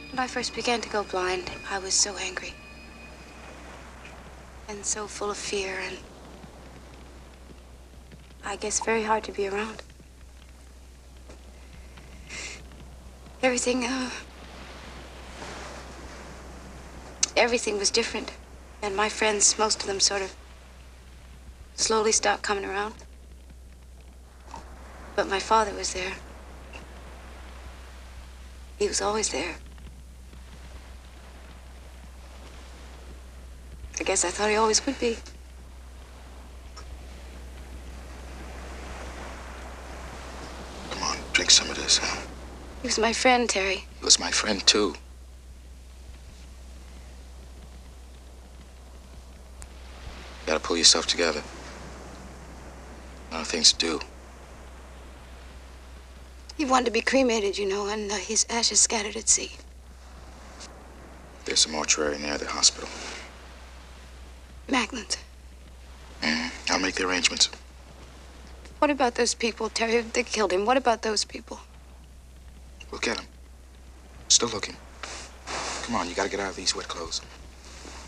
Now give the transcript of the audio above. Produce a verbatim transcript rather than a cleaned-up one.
When I first began to go blind, I was so angry. And so full of fear and I guess very hard to be around. Everything, uh... everything was different. And my friends, most of them sort of slowly stopped coming around. But my father was there. He was always there. I guess I thought he always would be. Come on, drink some of this, huh? He was my friend, Terry. He was my friend, too. You gotta pull yourself together. A lot of things to do. He wanted to be cremated, you know, and uh, his ashes scattered at sea. There's a mortuary near the hospital. Macklin's. Mm-hmm. I'll make the arrangements. What about those people, Terry? If they killed him, what about those people? We'll get him. Still looking. Come on, you gotta get out of these wet clothes.